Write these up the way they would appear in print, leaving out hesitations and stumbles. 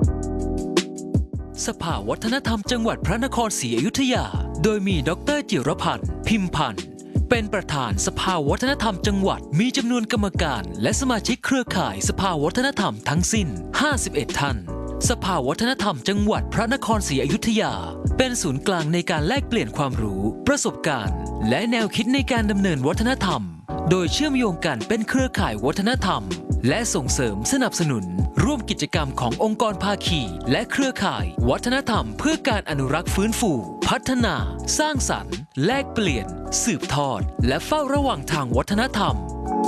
สภาวัฒนธรรมจังหวัดพระนครศรีอยุธยาโดยมีดร.จิรพันธ์พิมพันธ์เป็นประธานสภาวัฒนธรรมจังหวัดมีจำนวนกรรมการและสมาชิกเครือข่ายสภาวัฒนธรรมทั้งสิ้น51ท่านสภาวัฒนธรรมจังหวัดพระนครศรีอยุธยาเป็นศูนย์กลางในการแลกเปลี่ยนความรู้ประสบการณ์และแนวคิดในการดำเนินวัฒนธรรมโดยเชื่อมโยงกันเป็นเครือข่ายวัฒนธรรมและส่งเสริมสนับสนุนร่วมกิจกรรมขององค์กรภาคีและเครือข่ายวัฒนธรรมเพื่อการอนุรักษ์ฟื้นฟูพัฒนาสร้างสรรค์แลกเปลี่ยนสืบทอดและเฝ้าระวังทางวัฒนธรรม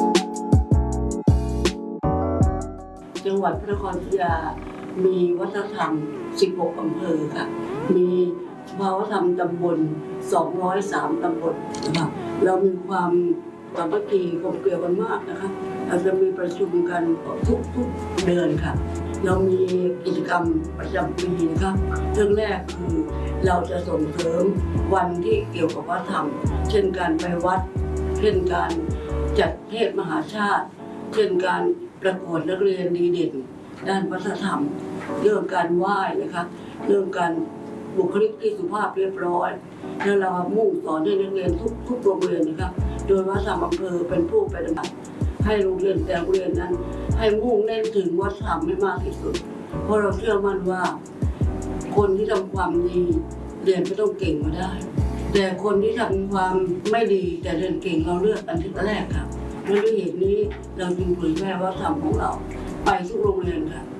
จังหวัดพระนครศรีอยุธยามีวัฒนธรรม16อำเภอค่ะมีสภาวัฒนธรรมตำบล203ตำบลนะคะเรามีความสามัคคีกลมเกลียวกันมากนะคะเราจะมีประชุมกันทุกเดือนค่ะเรามีกิจกรรมประจำปีนะคะเรื่องแรกคือเราจะส่งเสริมวันที่เกี่ยวกับวัฒนธรรมเช่นการไปวัดเช่นการจัดเทศมหาชาติเช่นการประกวดนักเรียนดีเด่นด้านวัฒนธรรมเรื่องการไหว้นะคะเรื่องการบุคลิกที่สุภาพเรียบร้อยแล้วเรามุ่งสอนให้นักเรียนทุกโรงเรียนนะคะโดยวัฒนธรรมอำเภอเป็นผู้ปฏิบัติให้โรงเรียนแต่โรงเรียนนั้นให้มุ่งเน้นถึงวัฒนธรรมให้มากที่สุดเพราะเราเชื่อมั่นว่าคนที่ทำความดีเรียนไม่ต้องเก่งมาได้แต่คนที่ทำความไม่ดีแต่เรียนเก่งเราเลือกอันที่แรกค่ะด้วยเหตุนี้เราจึงเผยแพร่วัฒนธรรมของเราไปทุกโรงเรียนค่ะ